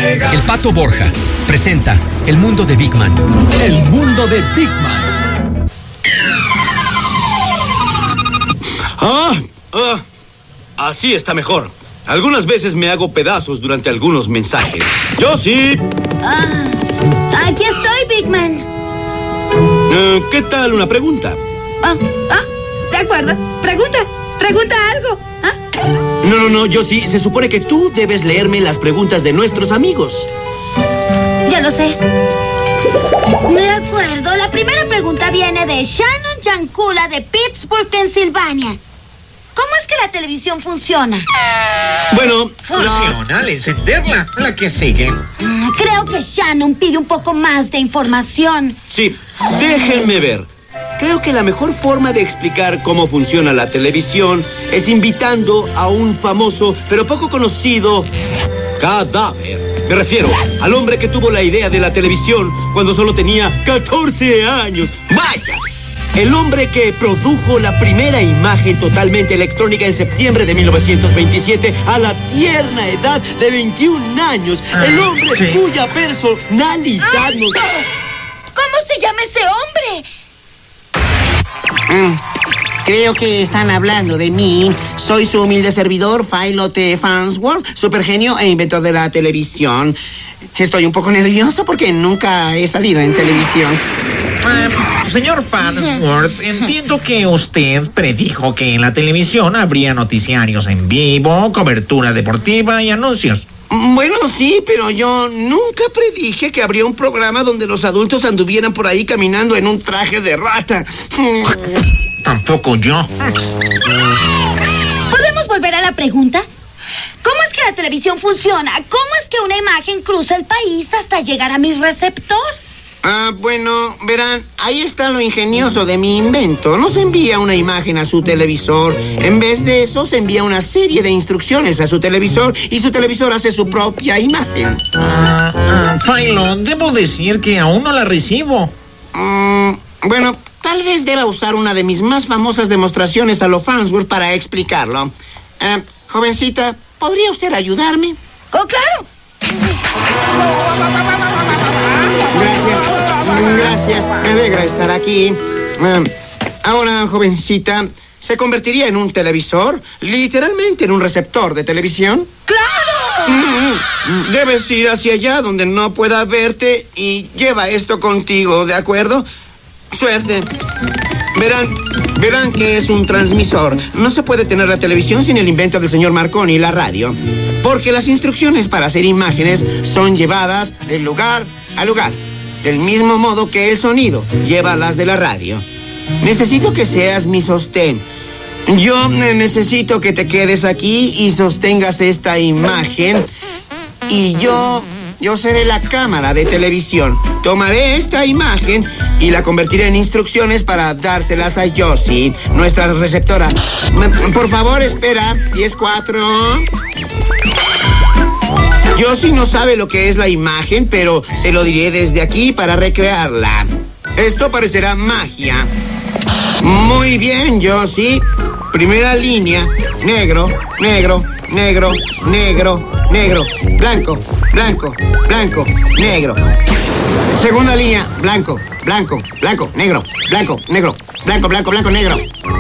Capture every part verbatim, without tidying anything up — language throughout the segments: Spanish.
El Pato Borja presenta El Mundo de Big Man. El Mundo de Big Man. Ah, ah, así está mejor. Algunas veces me hago pedazos durante algunos mensajes. Yo sí. Ah, aquí estoy, Big Man. Uh, ¿Qué tal una pregunta? Ah, ah, de acuerdo. Pregunta, pregunta algo. ¿Ah? No, no, no, yo sí. Se supone que tú debes leerme las preguntas de nuestros amigos. Ya lo sé. De acuerdo. La primera pregunta viene de Shannon Yankula de Pittsburgh, Pensilvania. ¿Cómo es que la televisión funciona? Bueno, funciona no. al encenderla. La que sigue. Creo que Shannon pide un poco más de información. Sí, déjenme ver. Creo que la mejor forma de explicar cómo funciona la televisión es invitando a un famoso, pero poco conocido, cadáver. Me refiero al hombre que tuvo la idea de la televisión cuando solo tenía catorce años. ¡Vaya! El hombre que produjo la primera imagen totalmente electrónica en septiembre de mil novecientos veintisiete a la tierna edad de veintiún años. Ah, el hombre sí. cuya personalidad ¡Ay, nos... no! ¿Cómo se llama ese hombre? Mm, creo que están hablando de mí. Soy su humilde servidor, Philo T. Farnsworth, supergenio e inventor de la televisión. Estoy un poco nervioso porque nunca he salido en televisión. Uh, señor Farnsworth, entiendo que usted predijo que en la televisión habría noticiarios en vivo, cobertura deportiva y anuncios. Bueno, sí, pero yo nunca predije que habría un programa donde los adultos anduvieran por ahí caminando en un traje de rata. Tampoco yo. ¿Podemos volver a la pregunta? ¿Cómo es que la televisión funciona? ¿Cómo es que una imagen cruza el país hasta llegar a mi receptor? Ah, bueno, verán, ahí está lo ingenioso de mi invento. No se envía una imagen a su televisor. En vez de eso, se envía una serie de instrucciones a su televisor y su televisor hace su propia imagen. Ah, ah, Philo, debo decir que aún no la recibo. Mm, bueno, tal vez deba usar una de mis más famosas demostraciones a lo Farnsworth para explicarlo. Eh, jovencita, ¿podría usted ayudarme? ¡Oh, claro! Gracias, gracias. Me alegra estar aquí. Uh, ahora, jovencita, ¿se convertiría en un televisor? ¿Literalmente en un receptor de televisión? ¡Claro! Mm-hmm. Debes ir hacia allá donde no pueda verte y lleva esto contigo, ¿de acuerdo? Suerte. Verán, verán que es un transmisor. No se puede tener la televisión sin el invento del señor Marconi y la radio. Porque las instrucciones para hacer imágenes son llevadas del lugar a lugar. Del mismo modo que el sonido lleva las de la radio. Necesito que seas mi sostén. Yo necesito que te quedes aquí y sostengas esta imagen. Y yo... Yo seré la cámara de televisión. Tomaré esta imagen y la convertiré en instrucciones para dárselas a Josie, nuestra receptora. Por favor, espera. diez cuatro. Josie no sabe lo que es la imagen, pero se lo diré desde aquí para recrearla. Esto parecerá magia. Muy bien, Josie. Primera línea. Negro, negro, negro, negro, negro. Blanco, blanco, blanco, negro. Segunda línea. Blanco, blanco, blanco, negro, blanco, negro, blanco, blanco, blanco, negro.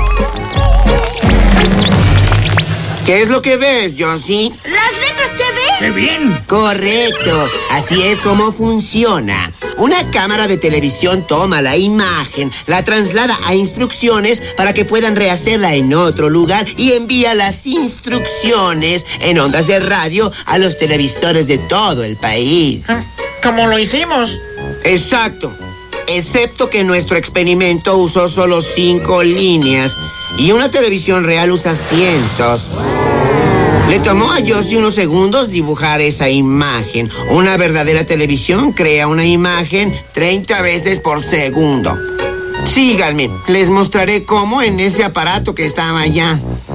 ¿Qué es lo que ves, Josie? ¡Las letras T V! ¡Qué bien! Correcto. Así es como funciona. Una cámara de televisión toma la imagen, la traslada a instrucciones para que puedan rehacerla en otro lugar y envía las instrucciones en ondas de radio a los televisores de todo el país. ¿Cómo lo hicimos? Exacto. Excepto que nuestro experimento usó solo cinco líneas y una televisión real usa cientos. Le tomó a Josie unos segundos dibujar esa imagen. Una verdadera televisión crea una imagen treinta veces por segundo. Síganme, les mostraré cómo en ese aparato que estaba allá.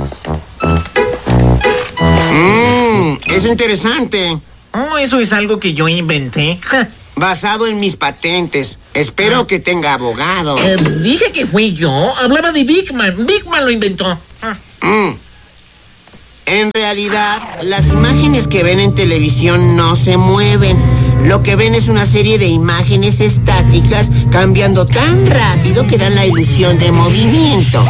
Mmm, es interesante. Oh, eso es algo que yo inventé. Basado en mis patentes. Espero ah. que tenga abogado. Eh, dije que fui yo. Hablaba de Big Man. Big Man lo inventó. Ah. Mm. En realidad, las imágenes que ven en televisión no se mueven. Lo que ven es una serie de imágenes estáticas cambiando tan rápido que dan la ilusión de movimiento.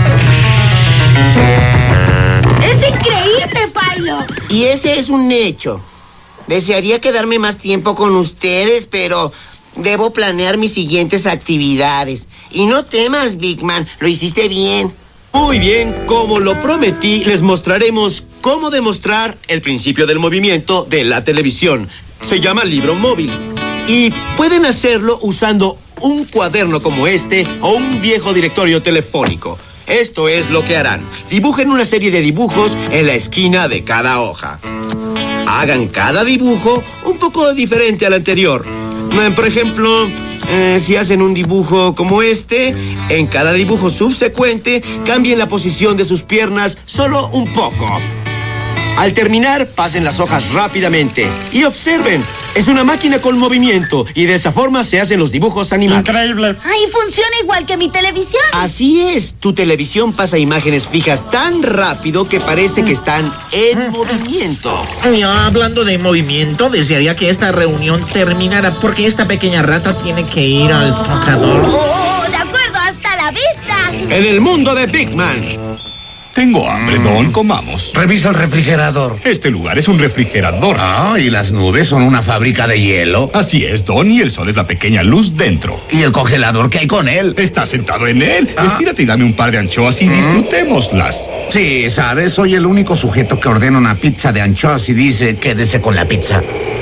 ¡Es increíble, Philo! Y ese es un hecho. Desearía quedarme más tiempo con ustedes, pero debo planear mis siguientes actividades. Y no temas, Big Man, lo hiciste bien. Muy bien, como lo prometí, les mostraremos cómo demostrar el principio del movimiento de la televisión. Se llama libro móvil. Y pueden hacerlo usando un cuaderno como este o un viejo directorio telefónico. Esto es lo que harán. Dibujen una serie de dibujos en la esquina de cada hoja. Hagan cada dibujo un poco diferente al anterior. Por ejemplo, eh, si hacen un dibujo como este, en cada dibujo subsecuente cambien la posición de sus piernas solo un poco. Al terminar, pasen las hojas rápidamente y observen. Es una máquina con movimiento y de esa forma se hacen los dibujos animados. Increíble. ¡Ay, funciona igual que mi televisión! Así es, tu televisión pasa imágenes fijas tan rápido que parece que están en movimiento. Y hablando de movimiento, desearía que esta reunión terminara porque esta pequeña rata tiene que ir al tocador. ¡Oh, de acuerdo! ¡Hasta la vista! En el mundo de Big Man. Tengo hambre, Don. Comamos. Revisa el refrigerador. Este lugar es un refrigerador. Ah, ¿y las nubes son una fábrica de hielo? Así es, Don, y el sol es la pequeña luz dentro. ¿Y el congelador qué hay con él? Está sentado en él. Ah. Estírate y dame un par de anchoas y disfrutémoslas. Sí, sabes, soy el único sujeto que ordena una pizza de anchoas y dice, quédese con la pizza.